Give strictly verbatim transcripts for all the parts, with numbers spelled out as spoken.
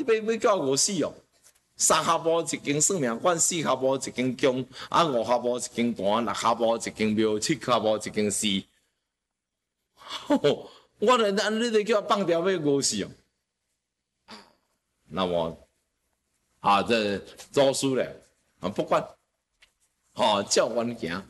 要要叫我死哦。三下步一间算命馆，四下步一间宫，啊五下步一间坛，六下步一间庙，七下步一间寺。我连安你都叫我放掉要饿死哦。那么啊，这祖师咧啊，不管，吼、哦、照阮行。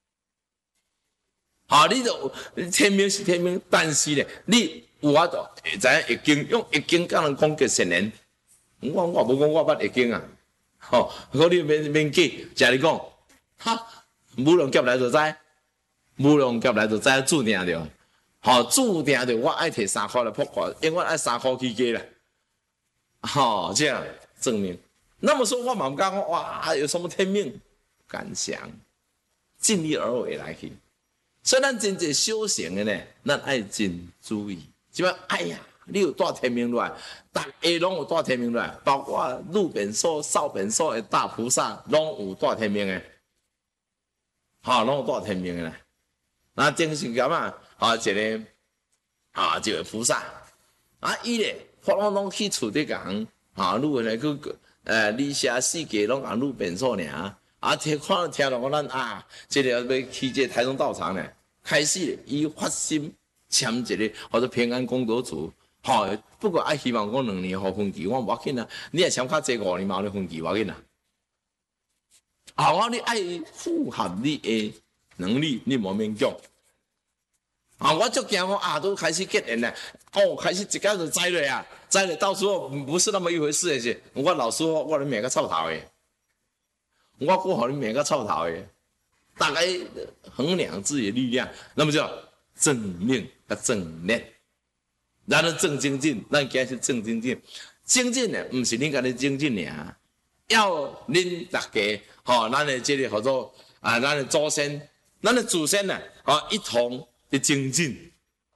好、哦，你就天命是天命，但是咧，你有法度会知影易经，用易经甲人讲结善缘。我我无讲我捌易经啊，吼、哦，我你免免记，只你讲，哈，母龙夹来就知，母龙夹来就知注定着，吼、哦，注定着我爱摕三箍来扑我，因为我爱三箍起价啦，吼、哦，这样证明。那么说，我嘛唔敢讲哇，有什么天命？敢想，尽力而为来去。所以咱真正修行的呢，咱爱真注意。即摆，哎呀，你有带天命落来，大家拢有带天命落来，包括路边所、少边所的大菩萨，拢有带天命的，哈，拢有带天命的啦。那正是咁啊，啊，一个啊，一个菩萨，啊，伊咧，普拢拢去厝底讲，啊，路来去，呃，二下四界拢讲路边所尔。啊，听看听到我咱啊，这个要去这台中道场呢，开始伊发心签一个或者平安功德组，吼、哦，不过爱希望讲两年后分期，我无要紧啊，你也签较济五年嘛，你分期无要紧啊。啊，我你爱符合你的能力，你无免讲。啊，我就惊我啊，都开始结缘了，哦，开始一下就栽了啊，栽了，到时候不是那么一回事的是，我老师傅我咧命个臭头的。我过好你每个臭头的，大概衡量自己的力量，那么叫正念跟正念，然后正精进，咱今是正精进，精进呢，不是你家己精进尔，要恁大家，吼、哦，咱的这个叫做啊，咱的祖先，咱的祖先呢，啊，一同的精进。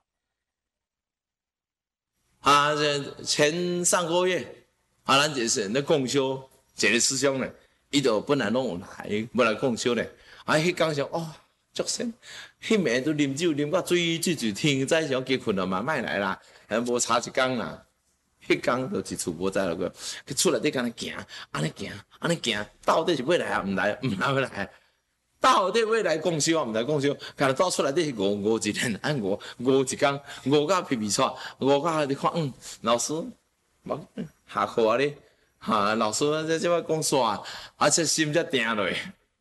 啊，这前上个月，啊，咱就是那共修一个师兄呢。伊就本来拢有来，要来讲笑咧。啊，迄讲上哦，足神，迄暝都啉酒啉到水水水天早上结困了嘛，莫来啦，还无差一工啦。迄工就一厝无在了个，去厝内底干那行，安尼行，安尼行，到底是要来啊？毋来，毋来要来。到底要来讲笑啊？毋来讲笑，干那到厝内底五五一天，按五五一工，五到皮皮喘，五到你看，嗯，老师，冇下课啊咧。哈、啊，老师这这摆讲煞，而且心才定落。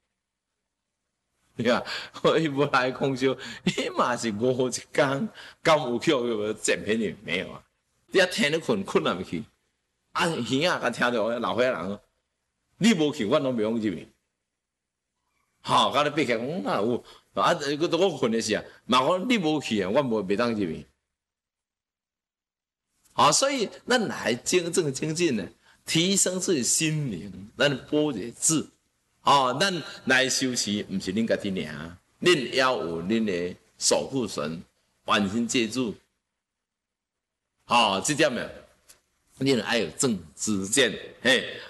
你看，我伊无来讲笑，伊嘛是五一工，敢有去有剪片的没有啊？你啊听咧困困入去，啊耳啊甲听到老岁人，你无去，我拢袂用入去。好，甲你闭起讲啊有，啊个我困的是啊，嘛我你无去啊，我无袂当入去。好，所以咱来精正精进呢。提升自己心灵，咱般若智，哦，咱来修持，唔是恁家己尔，恁要有恁的守护神，万心借助，哦，这点呢，恁爱有正知见，嘿，